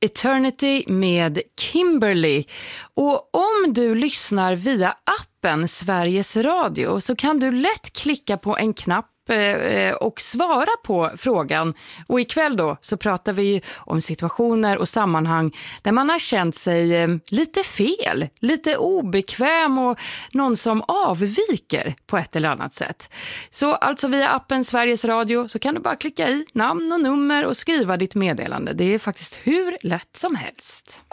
Eternity med Kimberly. Och om du lyssnar via appen Sveriges Radio så kan du lätt klicka på en knapp och svara på frågan. Och ikväll då så pratar vi om situationer och sammanhang där man har känt sig lite fel, lite obekväm och någon som avviker på ett eller annat sätt. Så alltså via appen Sveriges Radio så kan du bara klicka i namn och nummer och skriva ditt meddelande. Det är faktiskt hur lätt som helst.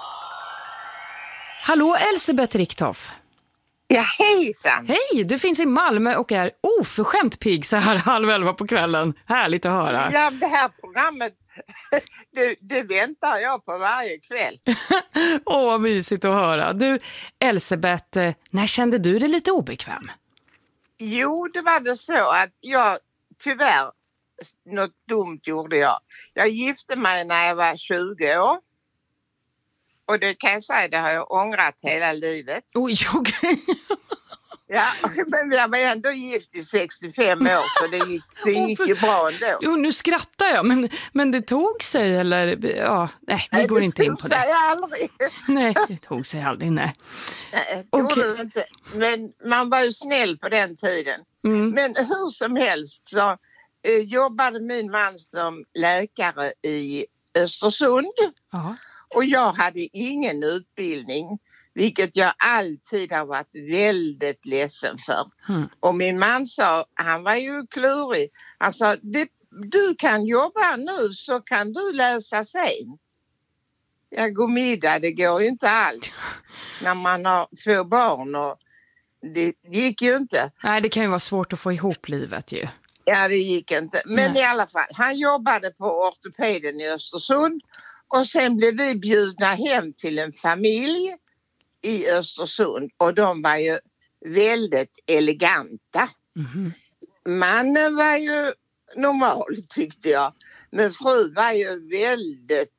Hallå Elsebeth Richthoff. Ja, hejsan! Hej, du finns i Malmö och är oförskämt pigg så här 22:30 på kvällen. Härligt att höra. Ja, det här programmet, det väntar jag på varje kväll. Åh, vad mysigt att höra. Du, Elsebeth, när kände du dig lite obekväm? Jo, det var det så att jag, tyvärr, något dumt gjorde jag. Jag gifte mig när jag var 20 år. Och det kan jag säga, det har jag ångrat hela livet. Oj, okej. Ja, men jag var ändå gift i 65 år så det gick ju bra ändå. Jo, nu skrattar jag, men det tog sig eller, ja, nej, vi går inte in på det. Det tog sig aldrig. Nej, det tog sig aldrig, nej. Gjorde det inte. Men man var ju snäll på den tiden. Mm. Men hur som helst så jobbade min man som läkare i Östersund. Ja. Och jag hade ingen utbildning, vilket jag alltid har varit väldigt ledsen för. Mm. Och min man sa, han var ju klurig, han sa, du kan jobba nu så kan du läsa sen. Jag går middag, det går ju inte alls när man har 2 barn och det gick ju inte. Nej, det kan ju vara svårt att få ihop livet ju. Ja, det gick inte. Men i alla fall, han jobbade på ortopeden i Östersund. Och sen blev vi bjudna hem till en familj i Östersund. Och de var ju väldigt eleganta. Mm-hmm. Mannen var ju normal tyckte jag. Men fru var ju väldigt...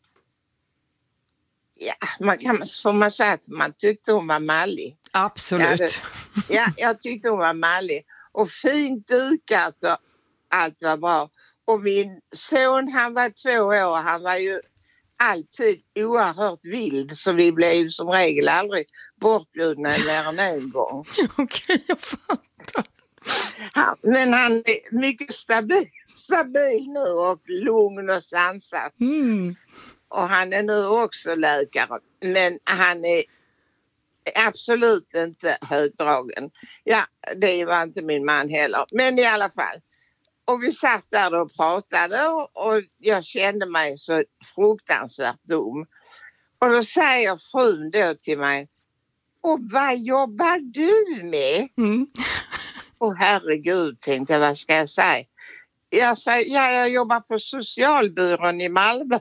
Ja, får man säga att man tyckte hon var mallig. Absolut. Jag tyckte hon var mallig. Och fint dukat och allt var bra. Och min son, han var 2 år. Han var ju alltid oerhört vild, så vi blev som regel aldrig bortbjudna mer än en gång. Okej, jag fattar. Men han är mycket stabil nu och lugn och sansad. Mm. Och han är nu också läkare. Men han är absolut inte högdragen. Ja, det var inte min man heller. Men i alla fall. Och vi satt där och pratade och jag kände mig så fruktansvärt dum. Och då säger frun då till mig, och vad jobbar du med? Mm. Och herregud, tänkte jag, vad ska jag säga? Jag sa, jag jobbar på socialbyrån i Malmö.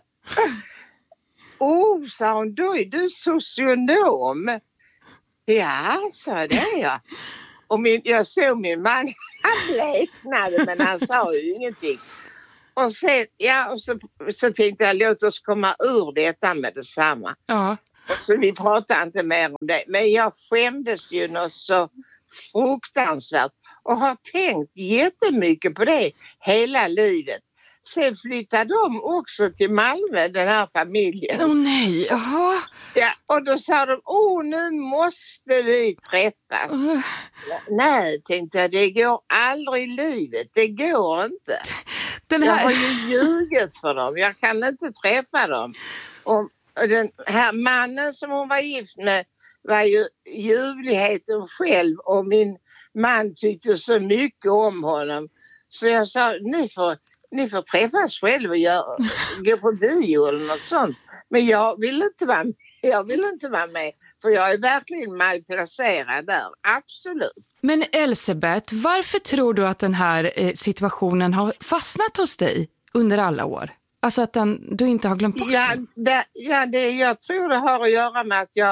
Sa hon, då är du socionom. Ja, sa det jag. Och jag såg min man, han bleknade men han sa ju ingenting. Och sen, så tänkte jag, låt oss komma ur detta med detsamma. Ja. Och så vi pratade inte mer om det. Men jag skämdes ju något så fruktansvärt. Och har tänkt jättemycket på det hela livet. Sen flyttade de också till Malmö, den här familjen. Åh nej, jaha. Ja, och då sa de, nu måste vi träffas. Nej, tänkte jag, det går aldrig i livet. Det går inte. Jag har ju ljugit för dem. Jag kan inte träffa dem. Och den här mannen som hon var gift med var ju ljuvligheten själv. Och min man tyckte så mycket om honom. Så jag sa, ni får träffas själv och gå på bio eller något sånt. Men jag vill inte vara med. För jag är verkligen malplacerad där. Absolut. Men Elsebeth, varför tror du att den här situationen har fastnat hos dig under alla år? Alltså att du inte har glömt bort den? Jag tror det har att göra med att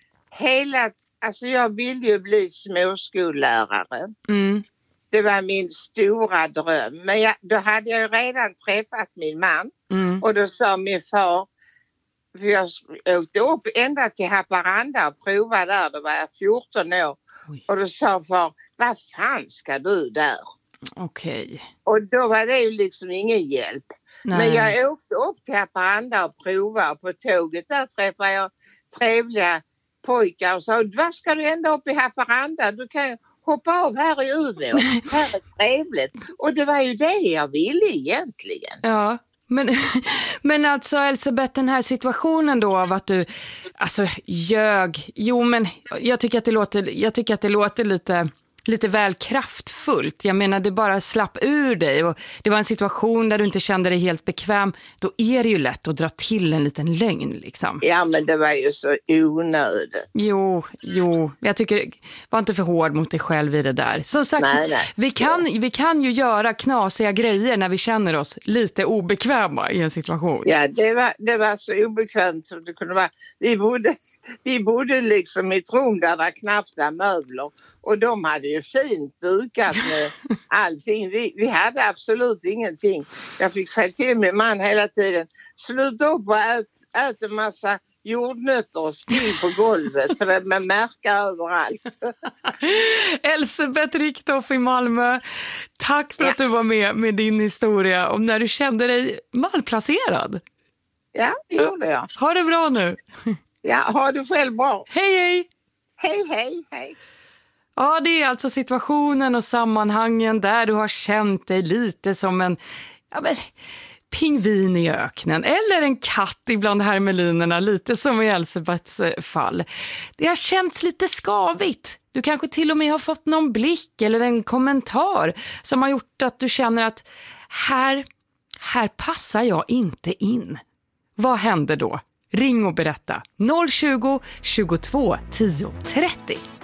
jag vill ju bli småskollärare. Mm. Det var min stora dröm. Men då hade jag ju redan träffat min man. Mm. Och då sa min far, för jag åkte upp ända till Haparanda och provade där. Då var jag 14 år. Oj. Och då sa far, vad fan ska du där? Okej. Och då var det ju liksom ingen hjälp. Nej. Men jag åkte upp till Haparanda och provade. På tåget där träffade jag trevliga pojkar och sa, vad ska du ända upp i Haparanda? Du kan hoppa av här i Umeå. Här är trevligt. Och det var ju det jag ville egentligen. Ja. Men alltså Elsebeth, den här situationen då av att du alltså ljög. Jo, men jag tycker att det låter lite väl kraftfullt. Jag menar, det bara slapp ur dig och det var en situation där du inte kände dig helt bekväm. Då är det ju lätt att dra till en liten lögn liksom. Ja, men det var ju så onödigt. Jo. Jag tycker, var inte för hård mot dig själv i det där. Som sagt, nej. Vi kan ju göra knasiga grejer när vi känner oss lite obekväma i en situation. Ja, det var så obekvämt som det kunde vara. Vi bodde liksom i ett rum där det knappt var möbler. Och de hade ju fint dukat med allting. Vi hade absolut ingenting. Jag fick säga till min man hela tiden, sluta upp och ät en massa jordnötter och spill på golvet för det med märka överallt. Elsebeth Richthoff i Malmö, tack för att du var med din historia om när du kände dig malplacerad. Ja, det gjorde jag. Ha det bra nu. Ja, ha det själv bra. Hej. Hej. Ja, det är alltså situationen och sammanhangen där du har känt dig lite som en pingvin i öknen eller en katt ibland hermelinerna, lite som i Elsebeths fall. Det har känts lite skavigt. Du kanske till och med har fått någon blick eller en kommentar som har gjort att du känner att här passar jag inte in. Vad händer då? Ring och berätta. 020 22 10 30.